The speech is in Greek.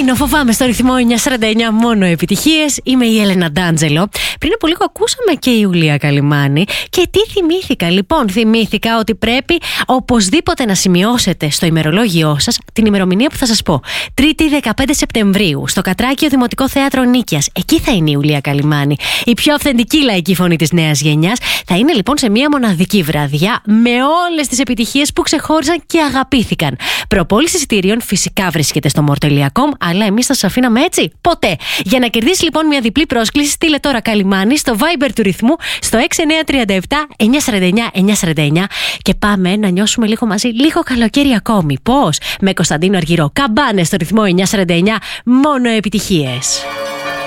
Φοβάμαι στο ρυθμό 949 μόνο επιτυχίες. Είμαι η Έλενα Ντάντζελο. Πριν από λίγο ακούσαμε και η Ιουλία Καλυμάνη. Και τι θυμήθηκα? Λοιπόν, θυμήθηκα ότι πρέπει οπωσδήποτε να σημειώσετε στο ημερολόγιό σας την ημερομηνία που θα σας πω. 3η 15 Σεπτεμβρίου, στο Κατράκιο Δημοτικό Θέατρο Νίκαιας. Εκεί θα είναι η Ιουλία Καλυμάνη. Η πιο αυθεντική λαϊκή φωνή της νέας γενιάς. Θα είναι λοιπόν σε μια μοναδική βραδιά με όλες τις επιτυχίες που ξεχώρισαν και αγαπήθηκαν. Προπόληση εισιτήριων φυσικά βρίσκεται στο more.com, αλλά εμείς θα σας αφήναμε έτσι ποτέ. Για να κερδίσει λοιπόν μια διπλή πρόσκληση, στείλε τώρα Καλυμάνη στο Viber του ρυθμού στο 6937 949 949 και πάμε να νιώσουμε λίγο μαζί λίγο καλοκαίρι ακόμη. Πώς? Με Κωνσταντίνο Αργυρό. Καμπάνες στο ρυθμό 949, μόνο επιτυχίες.